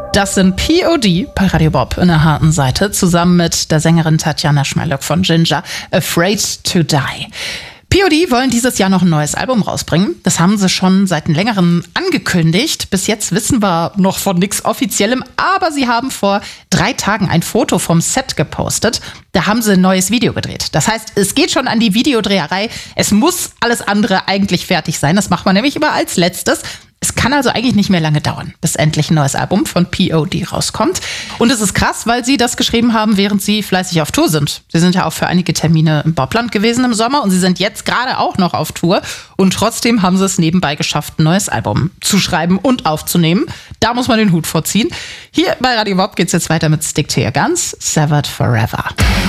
Das sind POD bei Radio Bob in der harten Seite, zusammen mit der Sängerin Tatjana Schmeilöck von Ginger, Afraid to Die. POD wollen dieses Jahr noch ein neues Album rausbringen. Das haben sie schon seit längerem angekündigt. Bis jetzt wissen wir noch von nichts Offiziellem, aber sie haben vor 3 Tagen ein Foto vom Set gepostet. Da haben sie ein neues Video gedreht. Das heißt, es geht schon an die Videodreherei. Es muss alles andere eigentlich fertig sein. Das macht man nämlich immer als letztes. Es kann also eigentlich nicht mehr lange dauern, bis endlich ein neues Album von POD rauskommt. Und es ist krass, weil sie das geschrieben haben, während sie fleißig auf Tour sind. Sie sind ja auch für einige Termine im Bobland gewesen im Sommer und sie sind jetzt gerade auch noch auf Tour. Und trotzdem haben sie es nebenbei geschafft, ein neues Album zu schreiben und aufzunehmen. Da muss man den Hut vorziehen. Hier bei Radio Bob geht's jetzt weiter mit Stick to Your Guns, Severed Forever.